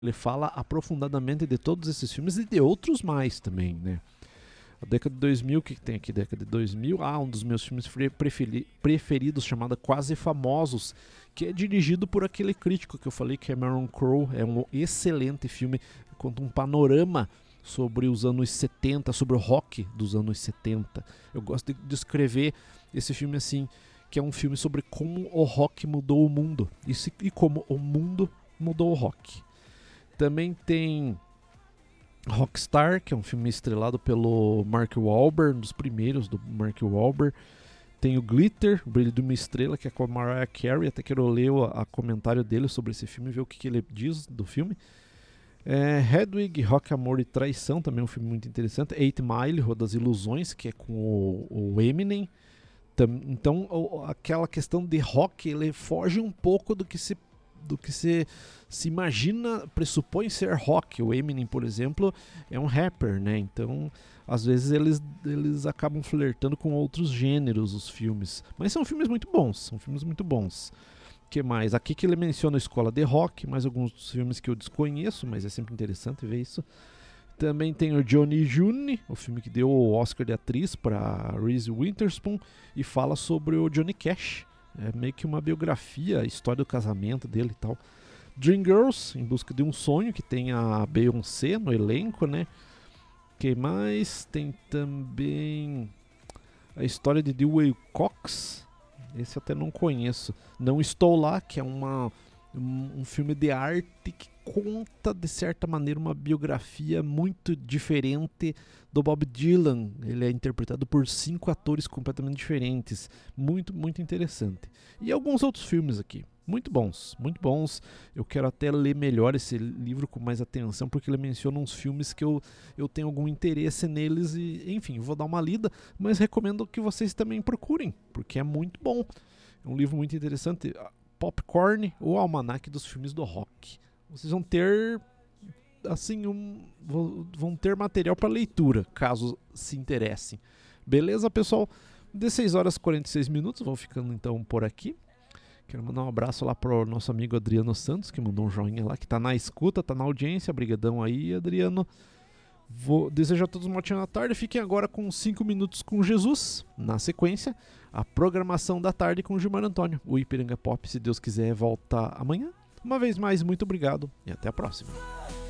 Ele fala aprofundadamente de todos esses filmes e de outros mais também, né? A década de 2000, o que tem aqui? Década de 2000, um dos meus filmes preferidos, chamado Quase Famosos, que é dirigido por aquele crítico que eu falei, Cameron Crowe. É um excelente filme, conta um panorama sobre os anos 70, sobre o rock dos anos 70. Eu gosto de descrever esse filme assim, que é um filme sobre como o rock mudou o mundo e como o mundo mudou o rock. Também tem Rockstar, que é um filme estrelado pelo Mark Wahlberg, um dos primeiros do Mark Wahlberg. Tem o Glitter, Brilho de uma Estrela, que é com a Mariah Carey. Até quero ler o comentário dele sobre esse filme e ver o que ele diz do filme. Hedwig, Rock, Amor e Traição, também é um filme muito interessante. 8 Mile, Rua das Ilusões, que é com o Eminem. Então, aquela questão de rock, ele foge um pouco do que se imagina, pressupõe ser rock. O Eminem, por exemplo, é um rapper, né? Então, às vezes eles acabam flertando com outros gêneros, os filmes. Mas são filmes muito bons, que mais? Aqui que ele menciona a Escola de Rock, mais alguns filmes que eu desconheço, mas é sempre interessante ver isso. Também tem o Johnny June, o filme que deu o Oscar de atriz para Reese Witherspoon e fala sobre o Johnny Cash. É meio que uma biografia, a história do casamento dele e tal. Dreamgirls, Em Busca de um Sonho, que tem a Beyoncé no elenco, né? Que mais? Tem também a história de Dewey Cox. Esse eu até não conheço. Não Estou Lá, que é um filme de arte que conta, de certa maneira, uma biografia muito diferente do Bob Dylan. Ele é interpretado por 5 atores completamente diferentes. Muito, muito interessante. E alguns outros filmes aqui. Muito bons, muito bons. Eu quero até ler melhor esse livro com mais atenção, porque ele menciona uns filmes que eu tenho algum interesse neles e, enfim, vou dar uma lida, mas recomendo que vocês também procurem, porque é muito bom. É um livro muito interessante. Popcorn, o Almanaque dos Filmes do Rock. Vocês vão ter assim vão ter material para leitura, caso se interessem. Beleza, pessoal? 16 horas e 46 minutos, vou ficando então por aqui. Quero mandar um abraço lá pro nosso amigo Adriano Santos, que mandou um joinha lá, que tá na escuta, tá na audiência. Brigadão aí, Adriano. Vou desejar a todos uma ótima tarde. Fiquem agora com 5 minutos com Jesus. Na sequência, a programação da tarde com o Gilmar Antônio. O Ipiranga Pop, se Deus quiser, volta amanhã. Uma vez mais, muito obrigado e até a próxima.